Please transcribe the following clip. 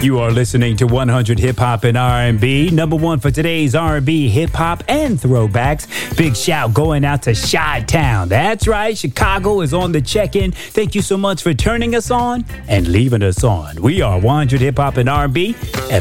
You are listening to 100 Hip Hop and R&B. Number one for today's R&B, hip hop, and throwbacks. Big shout going out to Chi-Town. That's right, Chicago is on the check-in. Thank you so much for turning us on and leaving us on. We are 100 Hip Hop and R&B,